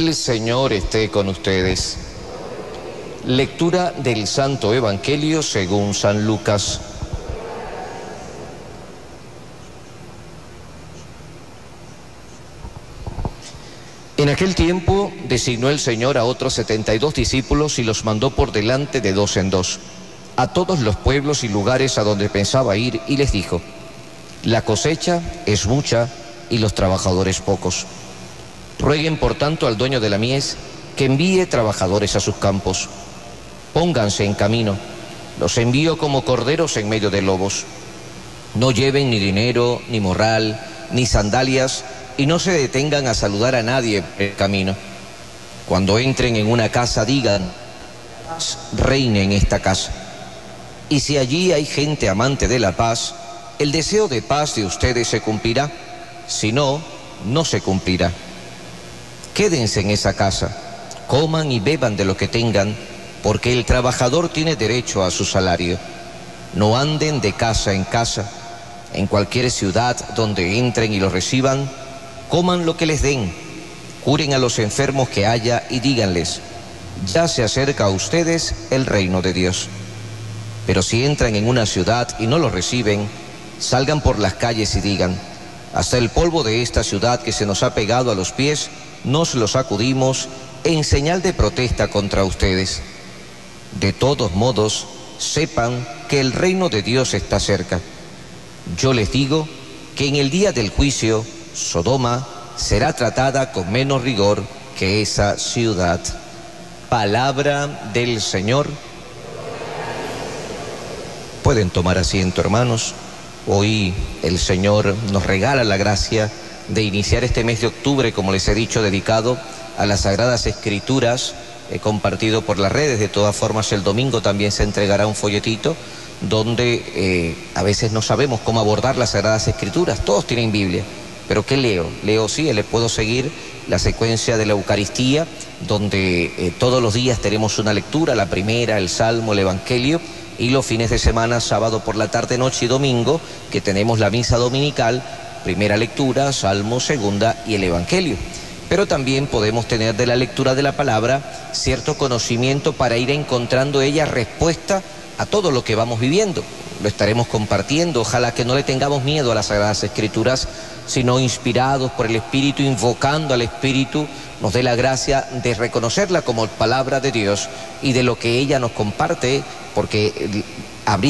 El Señor esté con ustedes. Lectura del Santo Evangelio según San Lucas. En aquel tiempo designó el Señor a otros 72 discípulos y los mandó por delante de dos en dos, a todos los pueblos y lugares a donde pensaba ir, y les dijo: la cosecha es mucha y los trabajadores pocos. Rueguen por tanto al dueño de la mies que envíe trabajadores a sus campos. Pónganse en camino, los envío como corderos en medio de lobos. No lleven ni dinero, ni morral, ni sandalias, y no se detengan a saludar a nadie por el camino. Cuando entren en una casa, digan: reine en esta casa. Y si allí hay gente amante de la paz, el deseo de paz de ustedes se cumplirá. Si no, no se cumplirá. Quédense en esa casa, coman y beban de lo que tengan, porque el trabajador tiene derecho a su salario. No anden de casa en casa. En cualquier ciudad donde entren y los reciban, coman lo que les den, curen a los enfermos que haya y díganles: ya se acerca a ustedes el reino de Dios. Pero si entran en una ciudad y no los reciben, salgan por las calles y digan: hasta el polvo de esta ciudad que se nos ha pegado a los pies, nos lo sacudimos en señal de protesta contra ustedes. De todos modos, sepan que el reino de Dios está cerca. Yo les digo que en el día del juicio, Sodoma será tratada con menos rigor que esa ciudad. Palabra del Señor. Pueden tomar asiento, hermanos. Hoy el Señor nos regala la gracia de iniciar este mes de octubre, como les he dicho, dedicado a las Sagradas Escrituras. He compartido por las redes. De todas formas, el domingo también se entregará un folletito donde a veces no sabemos cómo abordar las Sagradas Escrituras. Todos tienen Biblia, pero ¿qué leo? Leo, sí, les puedo seguir la secuencia de la Eucaristía, donde todos los días tenemos una lectura, la primera, el Salmo, el Evangelio, y los fines de semana, sábado por la tarde, noche y domingo, que tenemos la misa dominical, primera lectura, Salmo, segunda y el Evangelio. Pero también podemos tener de la lectura de la palabra cierto conocimiento para ir encontrando ella respuesta a todo lo que vamos viviendo. Lo estaremos compartiendo. Ojalá que no le tengamos miedo a las Sagradas Escrituras, sino inspirados por el Espíritu, invocando al Espíritu, nos dé la gracia de reconocerla como palabra de Dios y de lo que ella nos comparte, porque